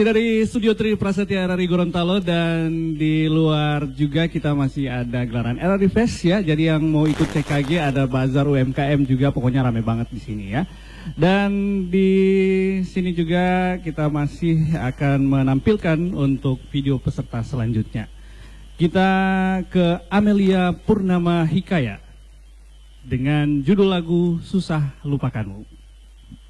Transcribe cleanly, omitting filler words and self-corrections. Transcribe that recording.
Masih dari Studio Tri Prasetya RRI Gorontalo, dan di luar juga kita masih ada gelaran RRI Fest ya. Jadi yang mau ikut CKG ada bazar UMKM juga, pokoknya rame banget di sini ya. Dan di sini juga kita masih akan menampilkan untuk video peserta selanjutnya. Kita ke Amelia Purnama Hikaya dengan judul lagu Susah Lupakanmu.